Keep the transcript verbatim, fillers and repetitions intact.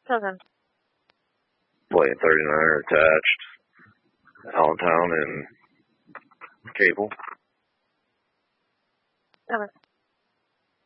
Okay. Playing thirty-nine er attached. Allentown and Cable. Okay.